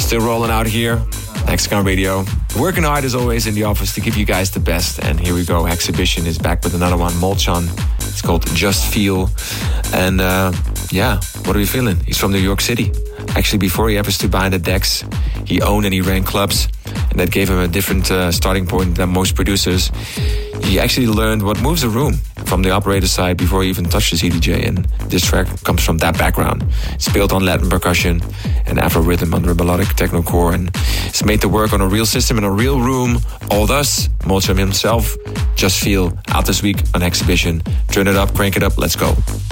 Still rolling out here. Hexagon Radio. Working hard as always in the office to give you guys the best. And here we go. Exhibition is back with another one. Molchan. It's called Just Feel. And what are we feeling? He's from New York City. Actually, before he ever stood behind the decks, he owned and he ran clubs. And that gave him a different starting point than most producers. He actually learned what moves a room from the operator side before he even touched the CDJ. And this track comes from that background. It's built on Latin percussion and Afro rhythm under melodic techno core. And it's made to work on a real system in a real room. All thus, Molchan himself, Just Feel, out this week on Exhibition. Turn it up, crank it up, let's go.